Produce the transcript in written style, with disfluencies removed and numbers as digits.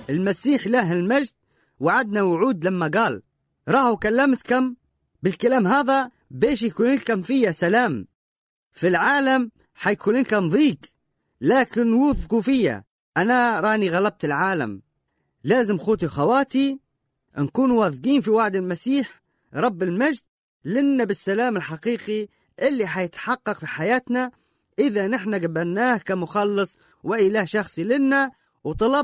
المسيح له المجد وعدنا وعود لما قال راهو كلمتكم بالكلام هذا باش يكون لكم فيه سلام. في العالم حيكون لكم ضيق، لكن وثقوا فيا، أنا راني غلبت العالم. لازم خوتي خواتي نكون واثقين في وعد المسيح رب المجد لنا بالسلام الحقيقي اللي حيتحقق في حياتنا إذا نحن قبلناه كمخلص وإله شخصي لنا وطلب